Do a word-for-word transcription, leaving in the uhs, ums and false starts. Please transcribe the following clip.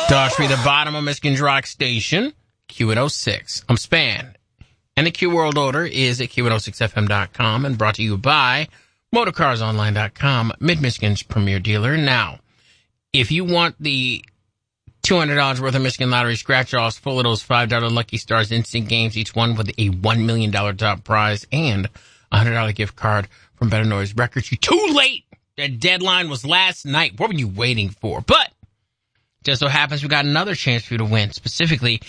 Daughtry, the bottom of Michigan's rock station, Q one oh six. I'm Span. And the Q World Order is at Q one oh six F M dot com and brought to you by Motorcars Online dot com, Mid-Michigan's premier dealer. Now, if you want the two hundred dollars worth of Michigan Lottery scratch-offs full of those five dollar Lucky Stars instant games, each one with a one million dollars top prize and a one hundred dollars gift card from Better Noise Records, you're too late. That deadline was last night. What were you waiting for? But just so happens we got another chance for you to win. Specifically,